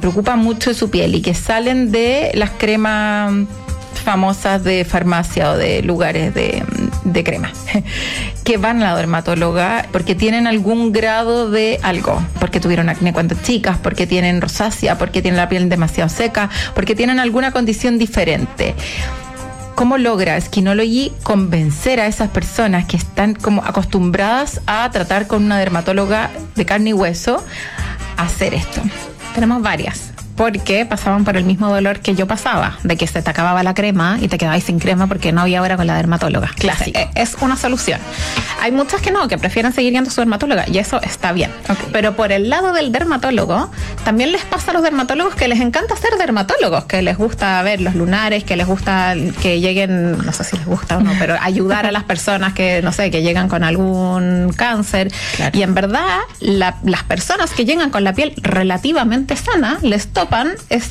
preocupa mucho de su piel y que salen de las cremas famosas de farmacia o de lugares de crema, que van a la dermatóloga porque tienen algún grado de algo, porque tuvieron acné cuando chicas, porque tienen rosácea, porque tienen la piel demasiado seca, porque tienen alguna condición diferente. ¿Cómo logra Skinology convencer a esas personas que están como acostumbradas a tratar con una dermatóloga de carne y hueso a hacer esto? Tenemos varias, porque pasaban por el mismo dolor que yo pasaba, de que se te acababa la crema y te quedabas sin crema porque no había hora con la dermatóloga. Clásico. Es una solución. Hay muchas que no, que prefieren seguir yendo a su dermatóloga, y eso está bien. Okay. Pero por el lado del dermatólogo, también les pasa a los dermatólogos que les encanta ser dermatólogos, que les gusta ver los lunares, que les gusta que lleguen, no sé si les gusta o no, pero ayudar a las personas que, no sé, que llegan con algún cáncer. Claro. Y en verdad, las personas que llegan con la piel relativamente sana, les topan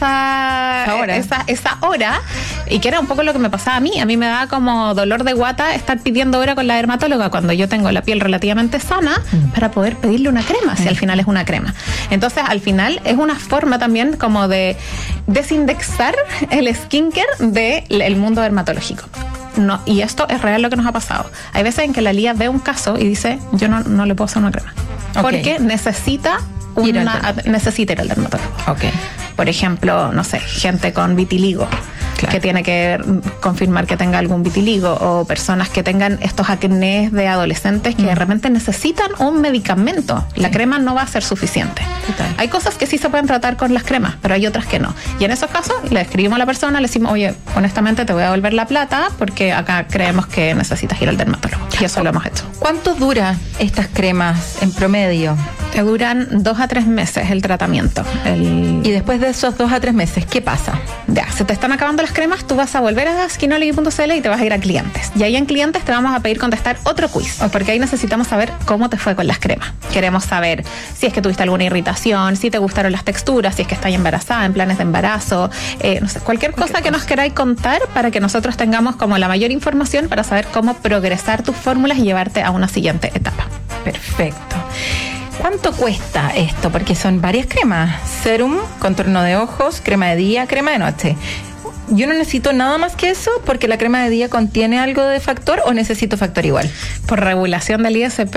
esa hora, y que era un poco lo que me pasaba a mí. A mí me daba como dolor de guata estar pidiendo hora con la dermatóloga cuando yo tengo la piel relativamente sana para poder pedirle una crema, si al final es una crema. Entonces, al final es una forma también como de desindexar el skincare del mundo dermatológico. No, y esto es real lo que nos ha pasado. Hay veces en que la Lía ve un caso y dice, yo no le puedo hacer una crema. Okay. Porque necesita ir al dermatólogo. Okay. Por ejemplo, no sé, gente con vitiligo, claro, que tiene que confirmar que tenga algún vitiligo, o personas que tengan estos acnés de adolescentes que de repente necesitan un medicamento. La crema no va a ser suficiente. Total. Hay cosas que sí se pueden tratar con las cremas, pero hay otras que no. Y en esos casos le escribimos a la persona, le decimos, oye, honestamente te voy a devolver la plata porque acá creemos que necesitas ir al dermatólogo. Y eso lo hemos hecho. ¿Cuánto duran estas cremas en promedio? Te duran 2 a 3 meses el tratamiento. Y después de esos 2 a 3 meses, ¿qué pasa? Ya, se te están acabando las cremas, tú vas a volver a skinology.cl y te vas a ir a clientes. Y ahí en clientes te vamos a pedir contestar otro quiz, porque ahí necesitamos saber cómo te fue con las cremas. Queremos saber si es que tuviste alguna irritación, si te gustaron las texturas, si es que estás embarazada, en planes de embarazo, no sé, cualquier cosa que nos queráis contar para que nosotros tengamos como la mayor información para saber cómo progresar tus fórmulas y llevarte a una siguiente etapa. Perfecto. ¿Cuánto cuesta esto? Porque son varias cremas. Serum, contorno de ojos, crema de día, crema de noche. ¿Yo no necesito nada más que eso porque la crema de día contiene algo de factor, o necesito factor igual? Por regulación del ISP,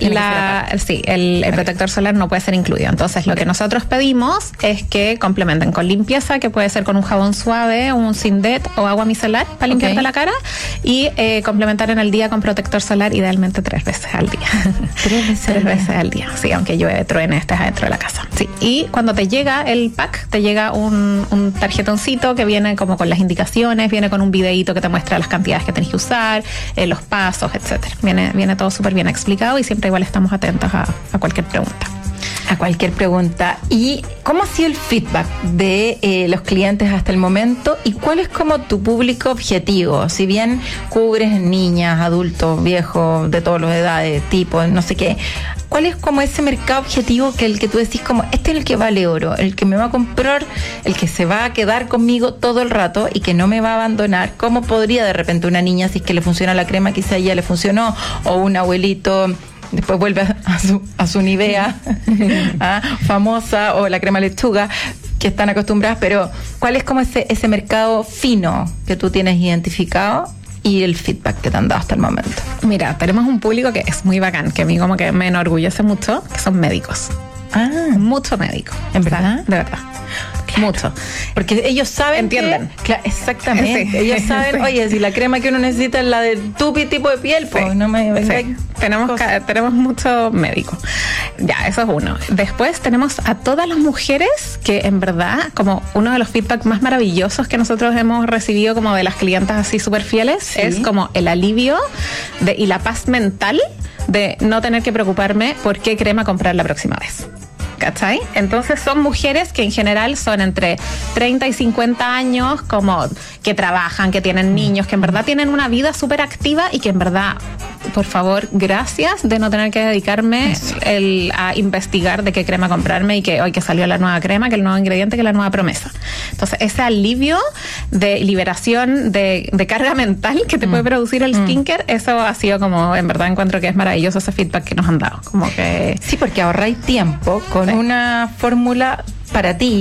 el protector solar no puede ser incluido. Entonces, lo que nosotros pedimos es que complementen con limpieza, que puede ser con un jabón suave, un Sindet o agua micelar para limpiarte la cara, y complementar en el día con protector solar, idealmente 3 veces al día. 3 veces al día, sí, aunque llueve, truene, estés adentro de la casa. Sí. Y cuando te llega el pack, te llega un tarjetoncito que viene como con las indicaciones, viene con un videíto que te muestra las cantidades que tenés que usar, los pasos, etcétera. Viene todo súper bien explicado, y siempre igual estamos atentos a cualquier pregunta. A cualquier pregunta. ¿Y cómo ha sido el feedback de los clientes hasta el momento? ¿Y cuál es como tu público objetivo? Si bien cubres niñas, adultos, viejos, de todas las edades, tipos, no sé qué, ¿cuál es como ese mercado objetivo que el que tú decís como, este es el que vale oro, el que me va a comprar, el que se va a quedar conmigo todo el rato y que no me va a abandonar? ¿Cómo podría de repente una niña, si es que le funciona la crema, quizá ya le funcionó, o un abuelito después vuelve a su Nivea famosa, o la crema lechuga, que están acostumbradas? Pero ¿cuál es como ese mercado fino que tú tienes identificado y el feedback que te han dado hasta el momento? Mira, tenemos un público que es muy bacán, que a mí como que me enorgullece mucho, que son médicos. Mucho médico. ¿En verdad? De verdad. Claro. Mucho. Porque ellos saben. Entienden. Exactamente. Sí. Ellos saben, oye, si la crema que uno necesita es la de tu tipo de piel, pues no me venga. Sí. Tenemos muchos médicos. Ya, eso es uno. Después tenemos a todas las mujeres que en verdad, como uno de los feedback más maravillosos que nosotros hemos recibido como de las clientas así súper fieles, sí, es como el alivio y la paz mental de no tener que preocuparme por qué crema comprar la próxima vez. ¿Cachai? Entonces son mujeres que en general son entre 30 y 50 años, como que trabajan, que tienen niños, que en verdad tienen una vida súper activa, y que en verdad, por favor, gracias de no tener que dedicarme a investigar de qué crema comprarme, y que hoy que salió la nueva crema, que el nuevo ingrediente, que la nueva promesa. Entonces ese alivio de liberación de carga mental que te puede producir el skincare, eso ha sido como, en verdad encuentro que es maravilloso ese feedback que nos han dado. Como que sí, porque ahorráis tiempo con una fórmula para ti